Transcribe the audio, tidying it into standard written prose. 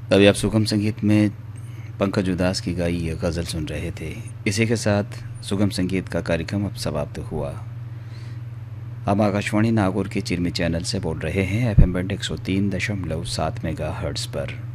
अभी आप सुगम संगीत में पंकज उदास की गाई ये गज़ल सुन रहे थे। इसी के साथ सुगम संगीत का कार्यक्रम अब समाप्त हुआ। हम आकाशवाणी नागौर के चिरमी चैनल से बोल रहे हैं FM बैंड 103.7 मेगाहर्ट्ज़ पर।